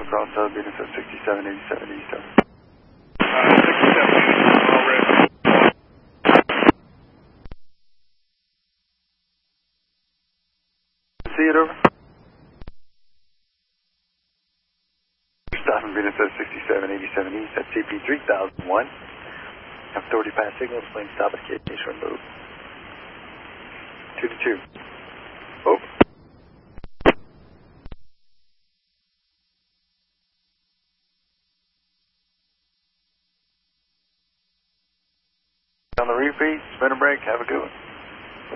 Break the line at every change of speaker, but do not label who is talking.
across Venus at 6787 East.
67, all red.
See it over? Stopping Venus at 6787 East at CP 3001. Have 30 pass signals, plane stop at occasion move. 2 to 2. Over. On the repeat, spin a break, have a good one.